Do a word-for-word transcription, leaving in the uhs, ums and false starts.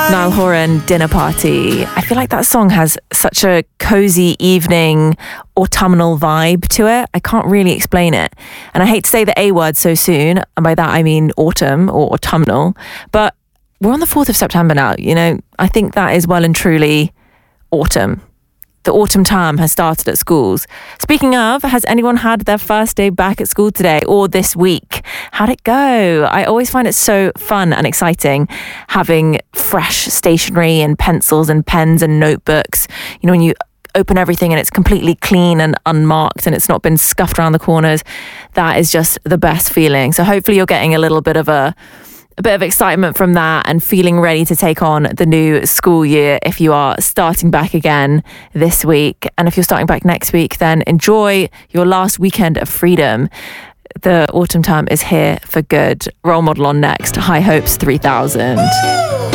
Niall Horan, Dinner Party. I feel like that song has such a cozy evening autumnal vibe to it. I can't really explain it. And I hate to say the A word so soon, and by that I mean autumn or autumnal, but we're on the fourth of September now. You know, I think that is well and truly autumn. The autumn term has started at schools. Speaking of, has anyone had their first day back at school today or this week? How'd it go? I always find it so fun and exciting having fresh stationery and pencils and pens and notebooks. You know, when you open everything and it's completely clean and unmarked and it's not been scuffed around the corners, that is just the best feeling. So hopefully you're getting a little bit of a A bit of excitement from that and feeling ready to take on the new school year if you are starting back again this week. And if you're starting back next week, then enjoy your last weekend of freedom. The autumn term is here for good. Role Model on next. High Hopes three thousand.